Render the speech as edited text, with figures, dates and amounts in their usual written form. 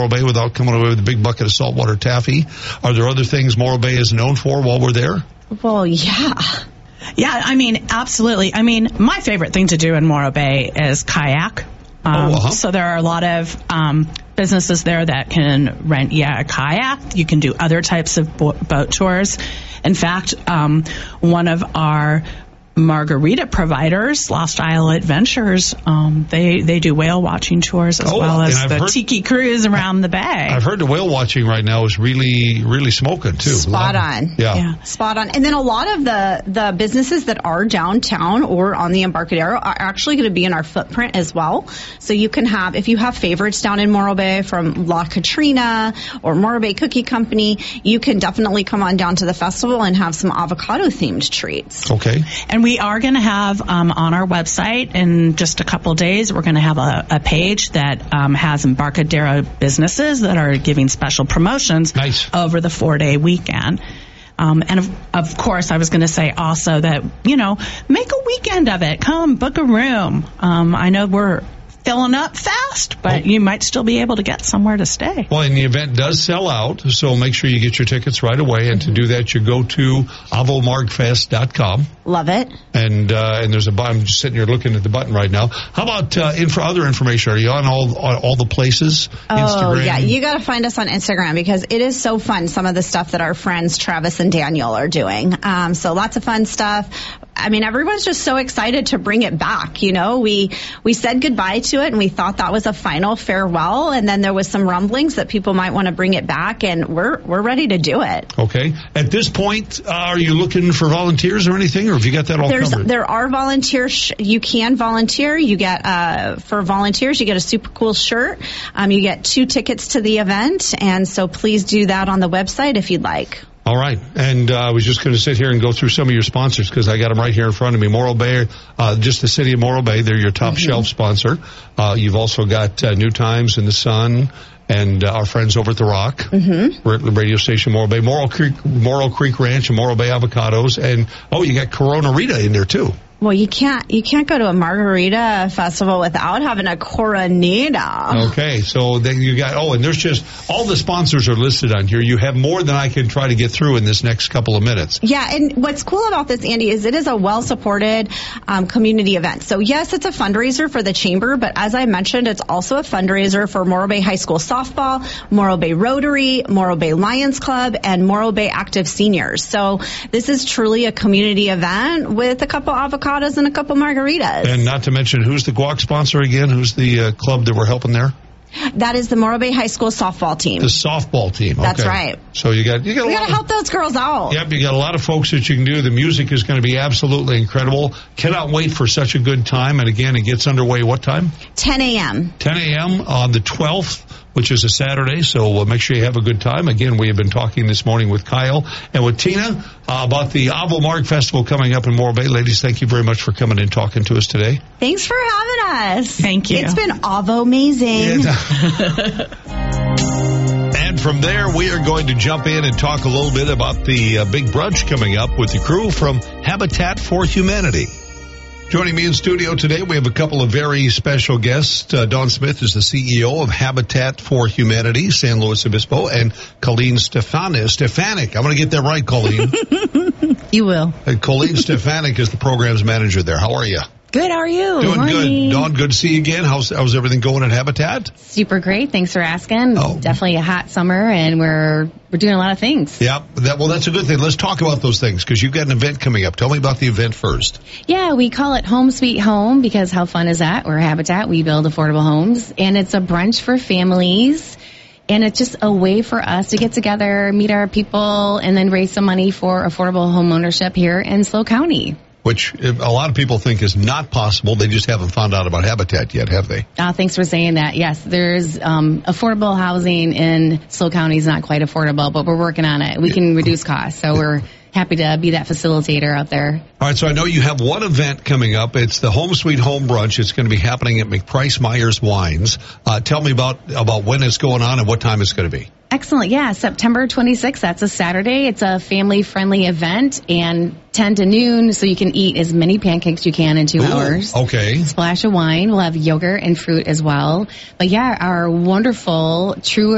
Morro Bay without coming away with a big bucket of saltwater taffy. Are there other things Morro Bay is known for while we're there? Well, yeah. Yeah, I mean, absolutely. I mean, my favorite thing to do in Morro Bay is kayak. So there are a lot of businesses there that can rent, a kayak. You can do other types of boat tours. In fact, one of our margarita providers, Lost Isle Adventures, they do whale watching tours as well as the tiki cruise around the bay. I've heard the whale watching right now is really, really smoking too. Spot on. Yeah. Spot on. And then a lot of the businesses that are downtown or on the Embarcadero are actually going to be in our footprint as well. So you can have, if you have favorites down in Morro Bay from La Katrina or Morro Bay Cookie Company, you can definitely come on down to the festival and have some avocado themed treats. Okay. And we are going to have on our website in just a couple days, we're going to have a page that has Embarcadero businesses that are giving special promotions over the 4-day weekend. And of course, I was going to say also that, make a weekend of it. Come book a room. I know we're filling up fast, but you might still be able to get somewhere to stay. Well, and the event does sell out, so make sure you get your tickets right away. And to do that, you go to avomargfest.com. Love it. And there's a button. I'm just sitting here looking at the button right now. How about other information? Are you on all the places? Instagram? Yeah. You got to find us on Instagram because it is so fun, some of the stuff that our friends Travis and Daniel are doing. So lots of fun stuff. I mean, everyone's just so excited to bring it back. We said goodbye to it, and we thought that was a final farewell. And then there was some rumblings that people might want to bring it back, and we're ready to do it. Okay. At this point, are you looking for volunteers or anything, or have you got that all covered? There are volunteers. You can volunteer. You get for volunteers, you get a super cool shirt. You get 2 tickets to the event, and so please do that on the website if you'd like. All right. And I was just going to sit here and go through some of your sponsors because I got them right here in front of me. Morro Bay, just the city of Morro Bay, they're your top shelf sponsor. You've also got New Times and The Sun and our friends over at The Rock. We're at the radio station Morro Bay, Morro Creek Ranch and Morro Bay Avocados. And, you got Corona Rita in there, too. Well, you can't go to a margarita festival without having a Coronita. Okay, so then you got, and there's just, all the sponsors are listed on here. You have more than I can try to get through in this next couple of minutes. Yeah, and what's cool about this, Andy, is it is a well-supported community event. So yes, it's a fundraiser for the Chamber, but as I mentioned, it's also a fundraiser for Morro Bay High School Softball, Morro Bay Rotary, Morro Bay Lions Club, and Morro Bay Active Seniors. So this is truly a community event with a couple avocados and a couple margaritas. And not to mention, who's the guac sponsor again? Who's the club that we're helping there? That is the Morro Bay High School softball team. The softball team. Okay. That's right. So we got to help those girls out. Yep, you got a lot of folks that you can do. The music is going to be absolutely incredible. Cannot wait for such a good time. And again, it gets underway what time? 10 a.m. 10 a.m. on the 12th, which is a Saturday. So make sure you have a good time. Again, we have been talking this morning with Kyle and with Tina about the Avo Marg Festival coming up in Morro Bay. Ladies, thank you very much for coming and talking to us today. Thanks for having us. Thank you. It's been Avo-mazing. And from there, we are going to jump in and talk a little bit about the big brunch coming up with the crew from Habitat for Humanity. Joining me in studio today, we have a couple of very special guests. Dawn Smith is the CEO of Habitat for Humanity, San Luis Obispo, and Colleen Stefanik. I'm going to get that right, Colleen. You will. Colleen Stefanik is the programs manager there. How are you? Good, how are you? Doing good. Dawn, good to see you again. How's everything going at Habitat? Super great. Thanks for asking. Definitely a hot summer, and we're doing a lot of things. Yeah, that's a good thing. Let's talk about those things, because you've got an event coming up. Tell me about the event first. Yeah, we call it Home Sweet Home, because how fun is that? We're Habitat. We build affordable homes, and it's a brunch for families. And it's just a way for us to get together, meet our people, and then raise some money for affordable home ownership here in SLO County. Which a lot of people think is not possible. They just haven't found out about Habitat yet, have they? Thanks for saying that. Yes, there's affordable housing in SLO County is not quite affordable, but we're working on it. We can reduce costs, so we're happy to be that facilitator out there. All right, so I know you have one event coming up. It's the Home Sweet Home Brunch. It's going to be happening at McPrice Myers Wines. Tell me about when it's going on and what time it's going to be. Excellent. Yeah, September 26th. That's a Saturday. It's a family-friendly event, and 10 to noon, so you can eat as many pancakes you can in 2 hours. Okay. Splash of wine. We'll have yogurt and fruit as well. But yeah, our wonderful True